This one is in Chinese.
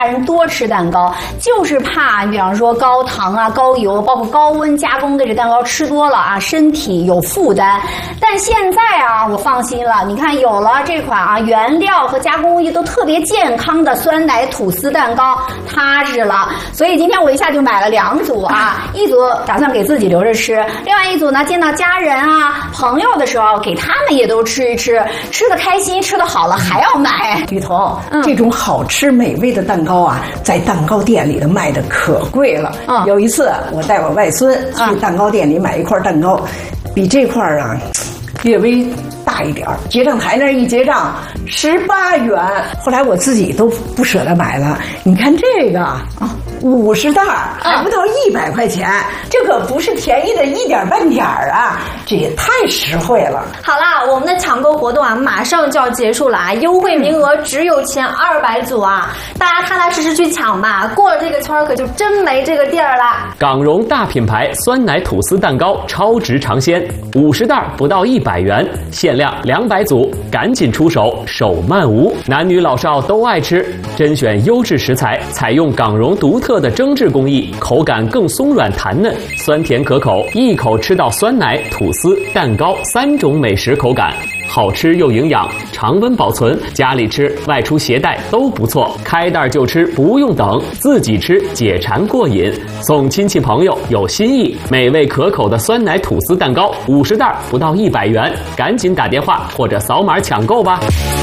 人多吃蛋糕，就是怕比方说高糖啊、高油，包括高温加工的这蛋糕吃多了啊，身体有负担。但现在啊，我放心了，你看有了这款啊，原料和加工工艺都特别健康的酸奶吐司蛋糕，踏实了。所以今天我一下就买了2组啊，一组打算给自己留着吃，另外一组呢，见到家人啊、朋友的时候，给他们也都吃一吃，吃得开心，吃得好了还要买。雨桐， 这种好吃美味的蛋糕啊，在蛋糕店里的卖的可贵了。有一次我带我外孙去蛋糕店里买一块蛋糕，比这块啊略微大一点，结账台那儿一结账18元，后来我自己都不舍得买了。你看这个啊，50袋还不到100块钱，这可不是便宜的一点半点啊，这也太实惠了。 好啦，我们的抢购活动啊，马上就要结束了啊，优惠名额只有前200组啊，大家踏踏实实去抢吧，过了这个圈可就真没这个地儿了。 港荣大品牌酸奶吐司蛋糕超值尝鲜，50袋不到100元，限量200组，赶紧出手，手慢无。男女老少都爱吃，甄选优质食材，采用港荣独特的蒸制工艺，口感更松软弹嫩，酸甜可口，一口吃到酸奶、吐司、蛋糕3种美食口感，好吃又营养，常温保存，家里吃、外出携带都不错。开袋就吃，不用等，自己吃解馋过瘾，送亲戚朋友有新意。美味可口的酸奶吐司蛋糕50袋不到100元，赶紧打电话或者扫码抢购吧。